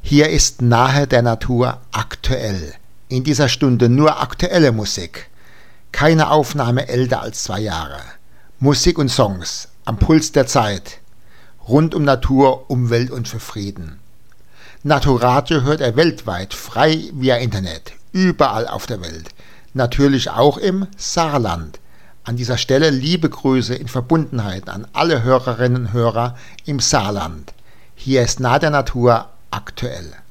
Hier ist nahe der Natur aktuell. In dieser Stunde nur aktuelle Musik. Keine Aufnahme älter als 2 Jahre. Musik und Songs am Puls der Zeit. Rund um Natur, Umwelt und für Frieden. Naturadio hört er weltweit, frei via Internet, überall auf der Welt. Natürlich auch im Saarland. An dieser Stelle liebe Grüße in Verbundenheit an alle Hörerinnen und Hörer im Saarland. Hier ist nah der Natur aktuell.